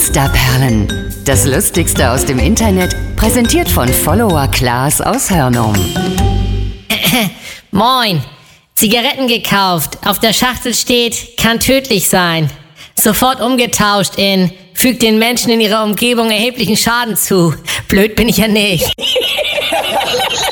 Insta-Perlen. Das Lustigste aus dem Internet, präsentiert von Follower Klaas aus Hörnum. Moin, Zigaretten gekauft. Auf der Schachtel steht, kann tödlich sein. Sofort umgetauscht in, fügt den Menschen in ihrer Umgebung erheblichen Schaden zu. Blöd bin ich ja nicht.